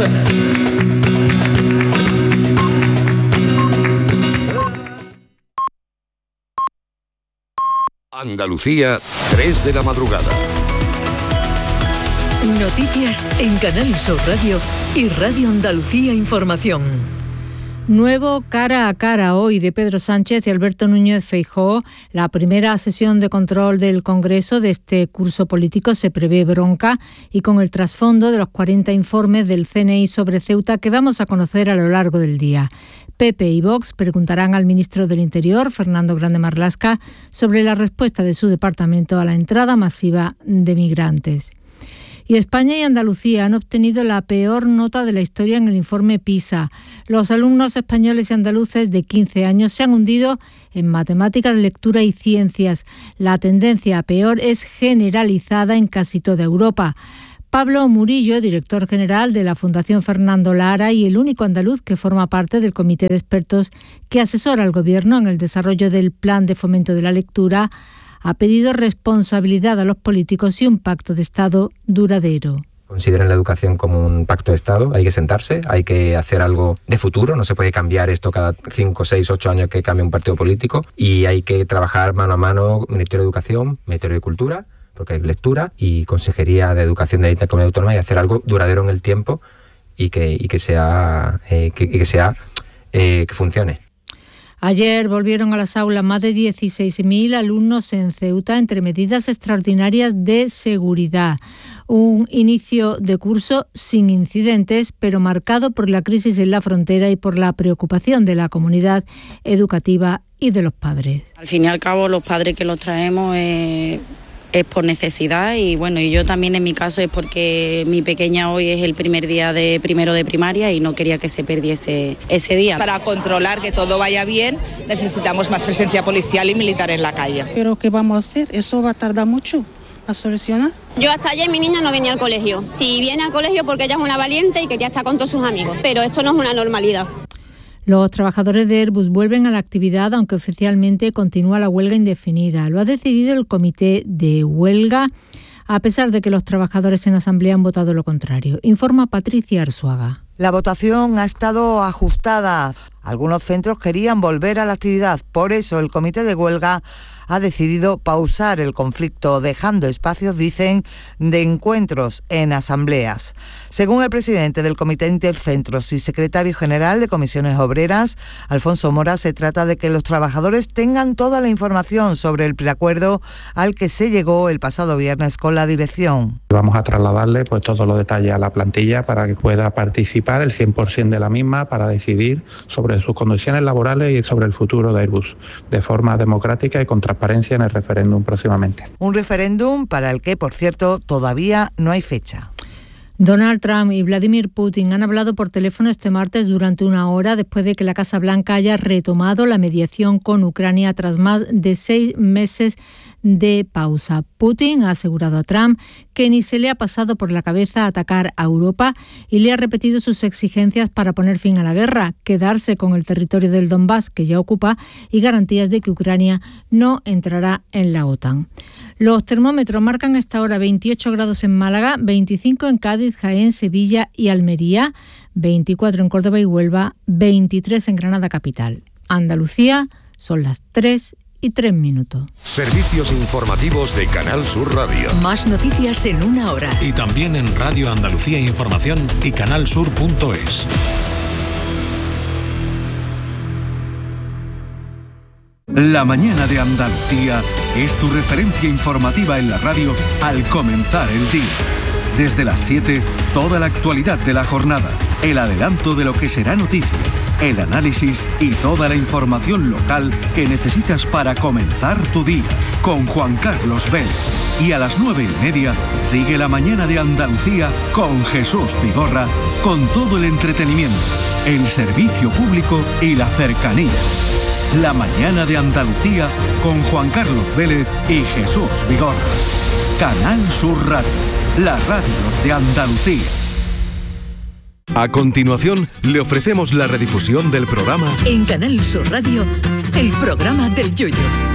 Andalucía, 3 de la madrugada. Noticias en Canal Sur Radio y Radio Andalucía Información. Nuevo cara a cara hoy de Pedro Sánchez y Alberto Núñez Feijóo. La primera sesión de control del Congreso de este curso político se prevé bronca y con el trasfondo de los 40 informes del CNI sobre Ceuta que vamos a conocer a lo largo del día. PP y Vox preguntarán al ministro del Interior, Fernando Grande Marlaska, sobre la respuesta de su departamento a la entrada masiva de migrantes. Y España y Andalucía han obtenido la peor nota de la historia en el informe PISA. Los alumnos españoles y andaluces de 15 años se han hundido en matemáticas, lectura y ciencias. La tendencia a peor es generalizada en casi toda Europa. Pablo Murillo, director general de la Fundación Fernando Lara y el único andaluz que forma parte del comité de expertos que asesora al Gobierno en el desarrollo del Plan de Fomento de la Lectura, ha pedido responsabilidad a los políticos y un pacto de Estado duradero. Consideren la educación como un pacto de Estado, hay que sentarse, hay que hacer algo de futuro, no se puede cambiar esto cada 5, 6, 8 años que cambie un partido político y hay que trabajar mano a mano, Ministerio de Educación, Ministerio de Cultura, porque hay lectura y Consejería de Educación de la Comunidad Autónoma y hacer algo duradero en el tiempo y que funcione. Ayer volvieron a las aulas más de 16.000 alumnos en Ceuta entre medidas extraordinarias de seguridad. Un inicio de curso sin incidentes, pero marcado por la crisis en la frontera y por la preocupación de la comunidad educativa y de los padres. Al fin y al cabo, los padres que los traemos es por necesidad y bueno, y yo también en mi caso es porque mi pequeña hoy es el primer día de primero de primaria y no quería que se perdiese ese día. Para controlar que todo vaya bien necesitamos más presencia policial y militar en la calle. ¿Pero qué vamos a hacer? ¿Eso va a tardar mucho a solucionar? Yo hasta ayer mi niña no venía al colegio. Si viene al colegio porque ella es una valiente y que ya está con todos sus amigos, pero esto no es una normalidad. Los trabajadores de Airbus vuelven a la actividad, aunque oficialmente continúa la huelga indefinida. Lo ha decidido el comité de huelga, a pesar de que los trabajadores en asamblea han votado lo contrario. Informa Patricia Arzuaga. La votación ha estado ajustada. Algunos centros querían volver a la actividad. Por eso el comité de huelga ha decidido pausar el conflicto, dejando espacios, dicen, de encuentros en asambleas. Según el presidente del Comité Intercentros y secretario general de Comisiones Obreras, Alfonso Mora, se trata de que los trabajadores tengan toda la información sobre el preacuerdo al que se llegó el pasado viernes con la dirección. Vamos a trasladarle todos los detalles a la plantilla para que pueda participar el 100% de la misma para decidir sobre sus condiciones laborales y sobre el futuro de Airbus, de forma democrática y con transparencia en el referéndum próximamente. Un referéndum para el que, por cierto, todavía no hay fecha. Donald Trump y Vladimir Putin han hablado por teléfono este martes durante una hora después de que la Casa Blanca haya retomado la mediación con Ucrania tras más de 6 meses de pausa. Putin ha asegurado a Trump que ni se le ha pasado por la cabeza atacar a Europa y le ha repetido sus exigencias para poner fin a la guerra, quedarse con el territorio del Donbass que ya ocupa y garantías de que Ucrania no entrará en la OTAN. Los termómetros marcan hasta ahora 28 grados en Málaga, 25 en Cádiz, Jaén, Sevilla y Almería, 24 en Córdoba y Huelva, 23 en Granada capital. Andalucía son las 3:03. Servicios informativos de Canal Sur Radio. Más noticias en una hora. Y también en Radio Andalucía Información y canalsur.es. La mañana de Andalucía es tu referencia informativa en la radio al comenzar el día. Desde las 7, toda la actualidad de la jornada, el adelanto de lo que será noticia, el análisis y toda la información local que necesitas para comenzar tu día. Con Juan Carlos Vélez. Y a las 9:30 sigue la mañana de Andalucía con Jesús Vigorra, con todo el entretenimiento, el servicio público y la cercanía. La mañana de Andalucía con Juan Carlos Vélez y Jesús Vigorra. Canal Sur Radio, la radio de Andalucía. A continuación, le ofrecemos la redifusión del programa En Canal Sur Radio, el programa del Yoyo.